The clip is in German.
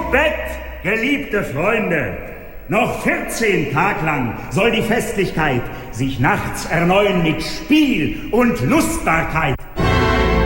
Bett, geliebte Freunde! Noch 14 Tag lang soll die Festlichkeit sich nachts erneuern mit Spiel und Lustbarkeit.